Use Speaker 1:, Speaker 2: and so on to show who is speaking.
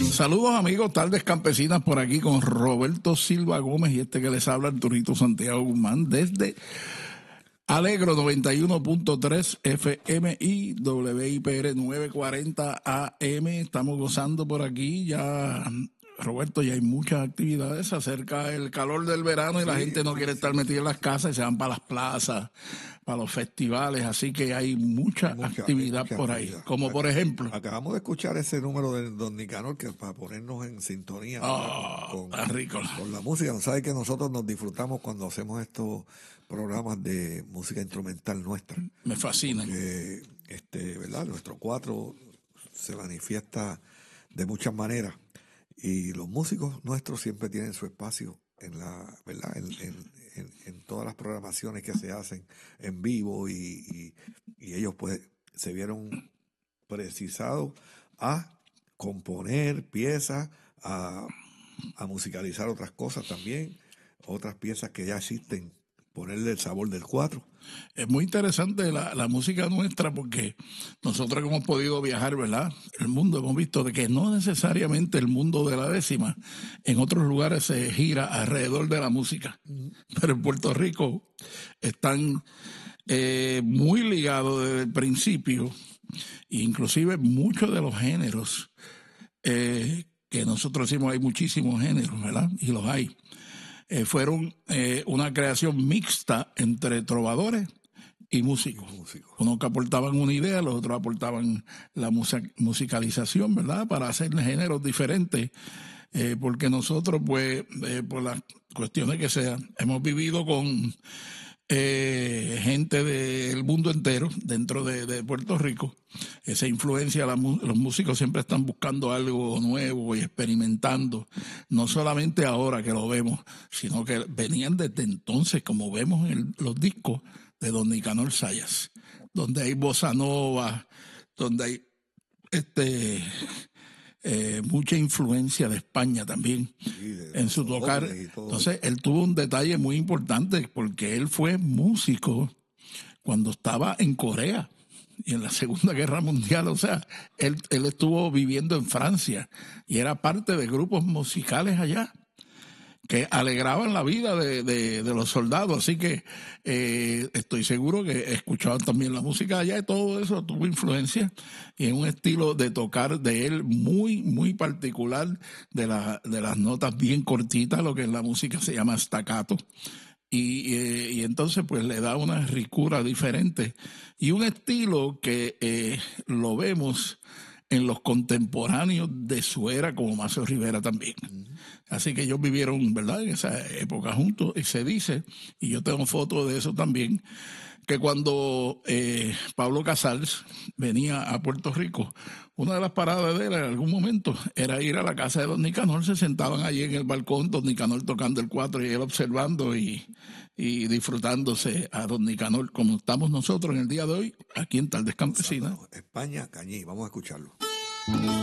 Speaker 1: Saludos amigos, tardes campesinas por aquí con Roberto Silva Gómez y este que les habla Arturito Santiago Guzmán desde Alegro 91.3 FM y WIPR 940 AM. Estamos gozando por aquí ya. Roberto, ya hay muchas actividades, se acerca el calor del verano y la gente no quiere estar metida en las casas y se van para las plazas, para los festivales, así que hay mucha actividad por ahí, como por ejemplo.
Speaker 2: Acabamos de escuchar ese número de Don Nicanor que para ponernos en sintonía
Speaker 1: tan rico.
Speaker 2: Con la música. No sabe que nosotros nos disfrutamos cuando hacemos estos programas de música instrumental nuestra.
Speaker 1: Me fascinan.
Speaker 2: Porque, ¿verdad? Nuestro cuatro se manifiesta de muchas maneras. Y los músicos nuestros siempre tienen su espacio en la, ¿verdad? En todas las programaciones que se hacen en vivo y ellos pues se vieron precisados a componer piezas, a musicalizar otras cosas también, otras piezas que ya existen, ponerle el sabor del cuatro.
Speaker 1: Es muy interesante la música nuestra porque nosotros hemos podido viajar, ¿verdad? El mundo, hemos visto de que no necesariamente el mundo de la décima, en otros lugares se gira alrededor de la música, pero en Puerto Rico están muy ligados desde el principio, inclusive muchos de los géneros que nosotros decimos, hay muchísimos géneros, ¿verdad? Y los hay. Fueron una creación mixta entre trovadores y músicos. Unos que aportaban una idea, los otros aportaban la musicalización, ¿verdad? Para hacer géneros diferentes, porque nosotros, pues, por las cuestiones que sean, hemos vivido con gente del mundo entero dentro de Puerto Rico. Esa influencia, los músicos siempre están buscando algo nuevo y experimentando, no solamente ahora que lo vemos, sino que venían desde entonces, como vemos en los discos de Don Nicanor Sayas, donde hay bossa nova, donde hay mucha influencia de España también en su tocar. Entonces él tuvo un detalle muy importante porque él fue músico cuando estaba en Corea y en la Segunda Guerra Mundial. O sea, él estuvo viviendo en Francia y era parte de grupos musicales allá que alegraban la vida de los soldados, así que estoy seguro que escuchaban también la música allá y todo eso tuvo influencia y en un estilo de tocar de él muy, muy particular, de las notas bien cortitas, lo que en la música se llama staccato. Y entonces pues le da una ricura diferente y un estilo que lo vemos en los contemporáneos de su era como Maceo Rivera también. Así que ellos vivieron, ¿verdad?, en esa época juntos, y se dice, y yo tengo fotos de eso también, que cuando Pablo Casals venía a Puerto Rico, una de las paradas de él en algún momento era ir a la casa de Don Nicanor, se sentaban allí en el balcón, Don Nicanor tocando el cuatro y él observando y disfrutándose a Don Nicanor, como estamos nosotros en el día de hoy, aquí en Tardes Campesinas.
Speaker 2: España, Cañí, vamos a escucharlo.